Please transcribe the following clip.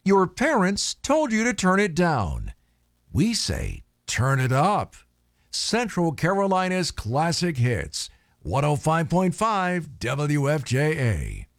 Your parents told you to turn it down. We say turn it up. Central Carolina's classic hits. 105.5 WFJA.